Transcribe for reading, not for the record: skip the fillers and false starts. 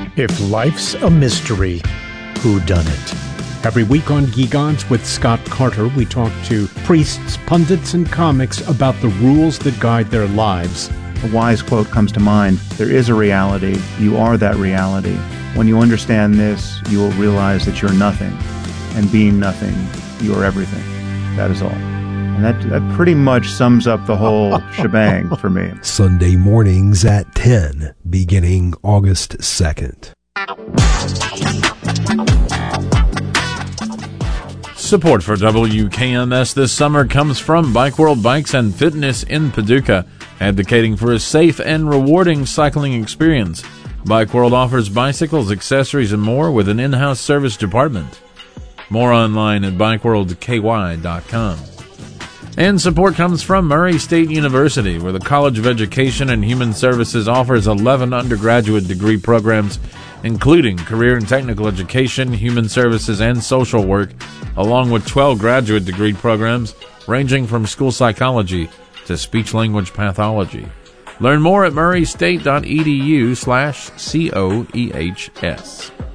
If life's a mystery, who done it? Every week on Geek Odds with Scott Carter, we talk to priests, pundits, and comics about the rules that guide their lives. A wise quote comes to mind: there is a reality. You are that reality. When you understand this, you will realize that you're nothing. And being nothing, you are everything. That is all. And that pretty much sums up the whole shebang for me. Sunday mornings at 10, beginning August 2nd. Support for WKMS this summer comes from Bike World Bikes and Fitness in Paducah, advocating for a safe and rewarding cycling experience. Bike World offers bicycles, accessories, and more with an in-house service department. More online at bikeworldky.com. And support comes from Murray State University, where the College of Education and Human Services offers 11 undergraduate degree programs, including career and technical education, human services, and social work, along with 12 graduate degree programs ranging from school psychology to speech-language pathology. Learn more at murraystate.edu/COEHS.